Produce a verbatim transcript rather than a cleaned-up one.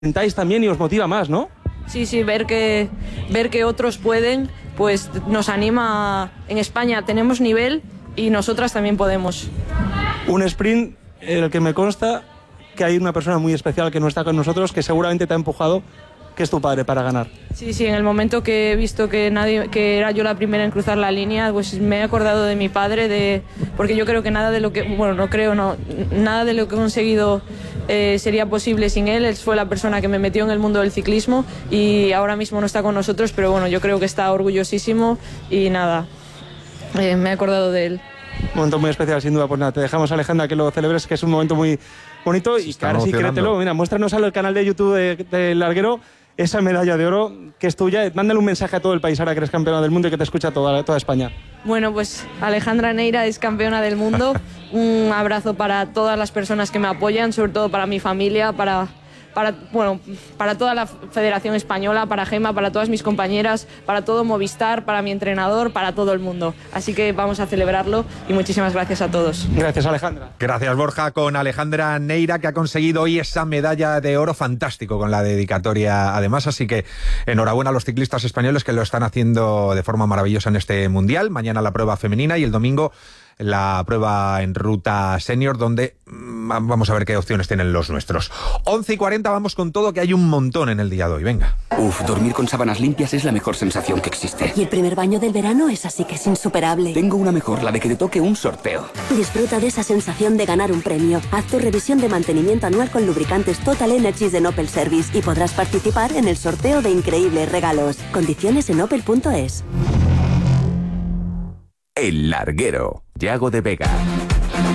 intentáis también y os motiva más, ¿no? Sí, sí, ver que, ver que otros pueden, pues nos anima. En España tenemos nivel y nosotras también podemos. Un sprint en el que me consta que hay una persona muy especial que no está con nosotros, que seguramente te ha empujado, que es tu padre, para ganar. Sí, sí, en el momento que he visto que nadie, que era yo la primera en cruzar la línea, pues me he acordado de mi padre, de, porque yo creo que nada de lo que, bueno, no creo, no, nada de lo que he conseguido eh, sería posible sin él. Él fue la persona que me metió en el mundo del ciclismo y ahora mismo no está con nosotros, pero bueno, yo creo que está orgullosísimo y nada, eh, me he acordado de él. Un momento muy especial, sin duda. Pues nada, te dejamos, Alejandra, que lo celebres, que es un momento muy bonito. Se y que ahora sí, emocionando. créetelo. Mira, muéstranos al canal de YouTube de, de Larguero esa medalla de oro que es tuya. Mándale un mensaje a todo el país ahora que eres campeona del mundo y que te escucha toda, toda España. Bueno, pues Alejandra Neira es campeona del mundo. Un abrazo para todas las personas que me apoyan, sobre todo para mi familia, para, para, bueno, para toda la Federación Española, para Gemma, para todas mis compañeras, para todo Movistar, para mi entrenador, para todo el mundo. Así que vamos a celebrarlo y muchísimas gracias a todos. Gracias, Alejandra. Gracias, Borja, con Alejandra Neira, que ha conseguido hoy esa medalla de oro, fantástico con la dedicatoria además, así que enhorabuena a los ciclistas españoles que lo están haciendo de forma maravillosa en este Mundial. Mañana la prueba femenina y el domingo la prueba en ruta senior, donde mm, vamos a ver qué opciones tienen los nuestros. once y cuarenta, vamos con todo, que hay un montón en el día de hoy, venga. Uf, dormir con sábanas limpias es la mejor sensación que existe. Y el primer baño del verano es así que es insuperable. Tengo una mejor, la de que te toque un sorteo. Disfruta de esa sensación de ganar un premio. Haz tu revisión de mantenimiento anual con lubricantes Total Energies de Opel Service y podrás participar en el sorteo de increíbles regalos. Condiciones en opel punto es. El Larguero, Yago de Vega.